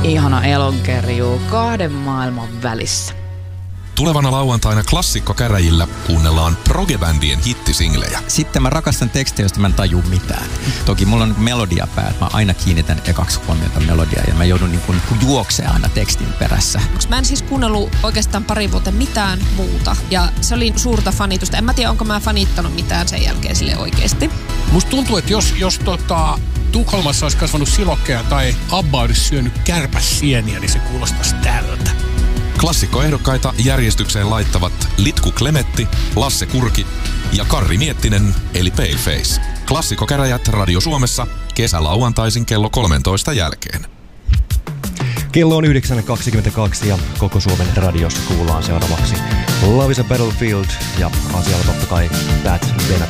Ihana elonkerjuu kahden maailman välissä. Tulevana lauantaina Klassikko-käräjillä kuunnellaan progebändien hittisinglejä. Sitten mä rakastan tekstejä, joista mä en taju mitään. Toki mulla on melodiapää, että mä aina kiinnitän ekaksi huomiota melodiaa ja mä joudun niin kuin juoksemaan aina tekstin perässä. Mä en siis kuunnellut oikeastaan pari vuotta mitään muuta ja se oli suurta fanitusta. En mä tiedä, onko mä fanittanut mitään sen jälkeen sille oikeesti. Musta tuntuu, että jos Tukholmassa olisi kasvanut silokkeja tai Abba olisi syönyt kärpäsieniä, niin se kuulostaisi tältä. Klassikkoehdokkaita järjestykseen laittavat Litku Klemetti, Lasse Kurki ja Karri Miettinen eli Paleface. Klassikkokäräjät Radio Suomessa kesälauantaisin kello 13 jälkeen. Kello on 9.22 ja koko Suomen radiossa kuullaan seuraavaksi Love is a Battlefield ja asialla totta kai Bad Benat.